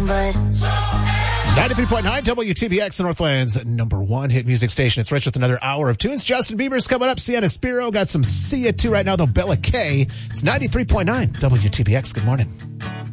but 93.9 WTBX, the Northland's number one hit music station. It's Rich with another hour of tunes. Justin Bieber's coming up. Sienna Spiro got some See Ya Too right now, though. Bella K. It's 93.9 WTBX. Good morning.